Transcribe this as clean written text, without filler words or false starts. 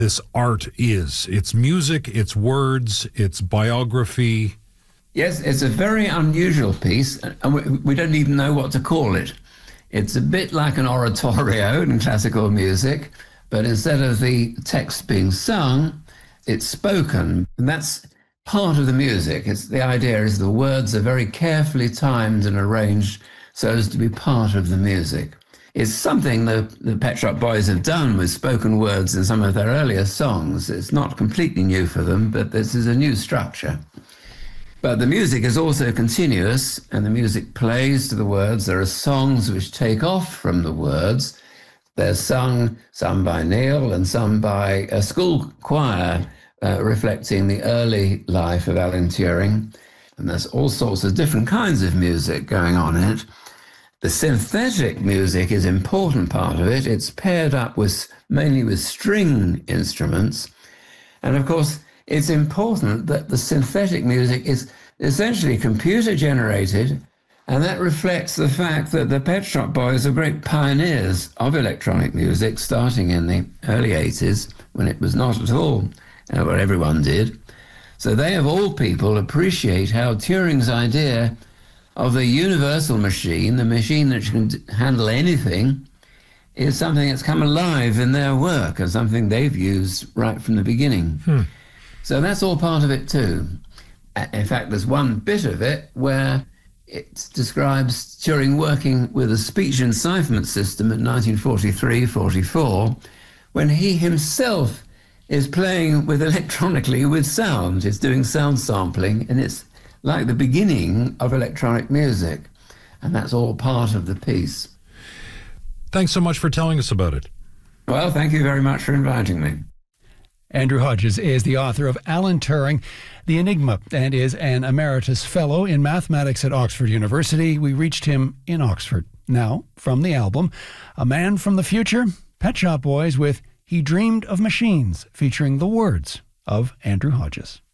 this art is. It's music, it's words, it's biography. Yes, it's a very unusual piece, and we don't even know what to call it. It's a bit like an oratorio in classical music, but instead of the text being sung, it's spoken. And that's part of the music. The idea is the words are very carefully timed and arranged so as to be part of the music. It's something the Pet Shop Boys have done with spoken words in some of their earlier songs. It's not completely new for them, but this is a new structure. But the music is also continuous, and the music plays to the words. There are songs which take off from the words. They're sung, some by Neil and some by a school choir, reflecting the early life of Alan Turing. And there's all sorts of different kinds of music going on in it. The synthetic music is an important part of it. It's paired up mainly with string instruments. And of course, it's important that the synthetic music is essentially computer generated, and that reflects the fact that the Pet Shop Boys are great pioneers of electronic music, starting in the early 80s, when it was not at all what everyone did. So they, of all people, appreciate how Turing's idea of the universal machine, the machine that can handle anything, is something that's come alive in their work and something they've used right from the beginning. So that's all part of it too. In fact, there's one bit of it where it describes Turing working with a speech encipherment system in 1943-44, when he himself is playing with electronically with sound. It's doing sound sampling, and it's like the beginning of electronic music. And that's all part of the piece. Thanks so much for telling us about it. Well, thank you very much for inviting me. Andrew Hodges is the author of Alan Turing, The Enigma, and is an emeritus fellow in mathematics at Oxford University. We reached him in Oxford. Now, from the album, A Man from the Future, Pet Shop Boys with He Dreamed of Machines, featuring the words of Andrew Hodges.